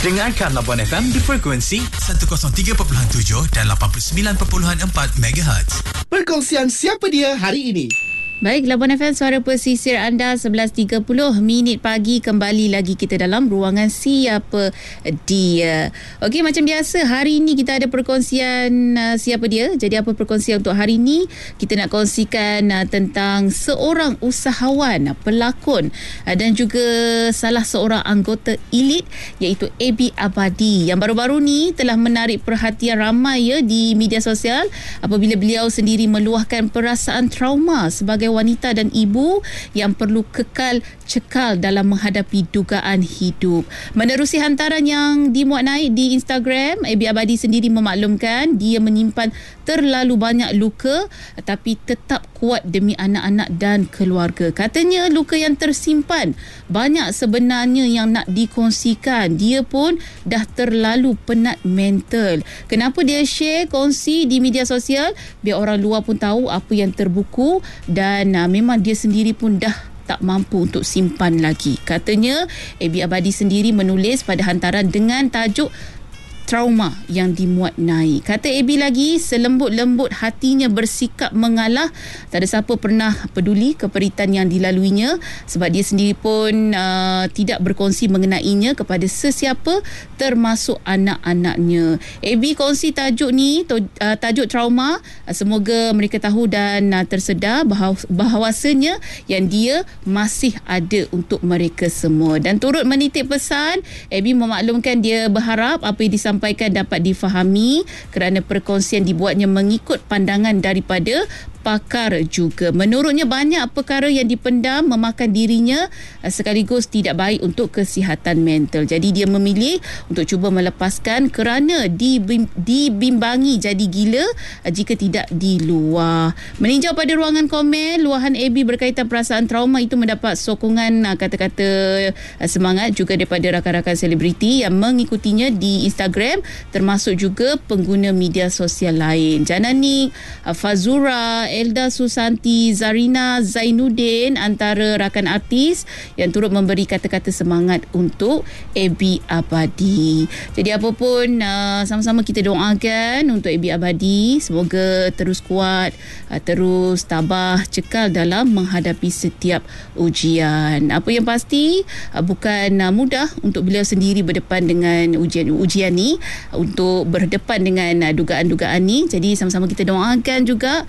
Dengarkan Labuan FM di frekuensi 103.7 dan 89.4 MHz. Perkongsian siapa dia hari ini. Baik, Labuan FM, suara pesisir anda 11.30 minit pagi. Kembali lagi kita dalam ruangan Siapa Dia. Okey, macam biasa hari ini kita ada perkongsian Siapa Dia. Jadi apa perkongsian untuk hari ini? Kita nak kongsikan tentang seorang usahawan, pelakon dan juga salah seorang anggota elit iaitu AB Abadi yang baru-baru ni telah menarik perhatian ramai di media sosial apabila beliau sendiri meluahkan perasaan trauma sebagai wanita dan ibu yang perlu cekal dalam menghadapi dugaan hidup. Menerusi hantaran yang dimuat naik di Instagram, AB Abadi sendiri memaklumkan dia menyimpan terlalu banyak luka tapi tetap kuat demi anak-anak dan keluarga. Katanya luka yang tersimpan banyak sebenarnya yang nak dikongsikan. Dia pun dah terlalu penat mental. Kenapa dia share, kongsi di media sosial? Biar orang luar pun tahu apa yang terbuku dan memang dia sendiri pun dah tak mampu untuk simpan lagi. Katanya AB Abadi sendiri menulis pada hantaran dengan tajuk trauma yang dimuat naik. Kata AB lagi, selembut-lembut hatinya bersikap mengalah. Tak ada siapa pernah peduli keperitan yang dilaluinya sebab dia sendiri pun tidak berkongsi mengenainya kepada sesiapa termasuk anak-anaknya. AB kongsi tajuk ni, tajuk trauma. Semoga mereka tahu dan tersedar bahawasanya yang dia masih ada untuk mereka semua. Dan turut menitip pesan, AB memaklumkan dia berharap apa yang disampaikan dapat difahami kerana perkongsian dibuatnya mengikut pandangan daripada pakar juga. Menurutnya banyak perkara yang dipendam memakan dirinya sekaligus tidak baik untuk kesihatan mental. Jadi dia memilih untuk cuba melepaskan kerana dibimbangi jadi gila jika tidak di luar. Meninjau pada ruangan komen, luahan AB berkaitan perasaan trauma itu mendapat sokongan kata-kata semangat juga daripada rakan-rakan selebriti yang mengikutinya di Instagram termasuk juga pengguna media sosial lain. Janani Fazura, Elda Susanti, Zarina Zainuddin antara rakan artis yang turut memberi kata-kata semangat untuk AB Abadi. Jadi apapun sama-sama kita doakan untuk AB Abadi, semoga terus kuat, terus tabah, cekal dalam menghadapi setiap ujian. Apa yang pasti bukan mudah untuk beliau sendiri berdepan dengan ujian ni, untuk berdepan dengan dugaan-dugaan ni. Jadi sama-sama kita doakan juga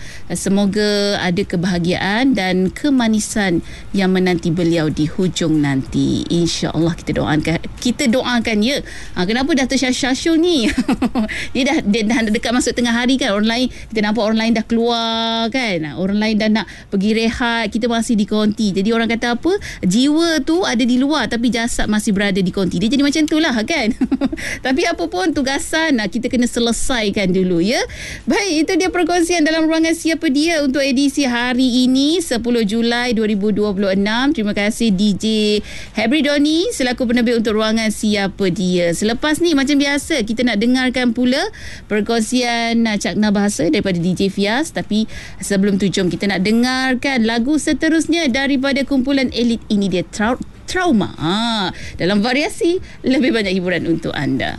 semoga ada kebahagiaan dan kemanisan yang menanti beliau di hujung nanti. InsyaAllah kita doakan ya. Kenapa dah tersyasyul ni? Dia dah dekat masuk tengah hari kan. Orang lain, kita nampak orang lain dah keluar kan. Orang lain dah nak pergi rehat, kita masih di konti. Jadi orang kata apa? Jiwa tu ada di luar tapi jasad masih berada di konti. Dia jadi macam tu lah kan. Tapi apa pun tugasan kita kena selesaikan dulu ya. Baik, itu dia perkongsian dalam ruangan Siapa Dia untuk edisi hari ini 10 Julai 2026. Terima kasih DJ Hebri Doni selaku penerbit untuk ruangan Siapa Dia. Selepas ni macam biasa kita nak dengarkan pula perkongsian cakna bahasa daripada DJ Fias. Tapi sebelum tu jom kita nak dengarkan lagu seterusnya daripada kumpulan elit ini, dia Trauma. Dalam variasi lebih banyak hiburan untuk anda.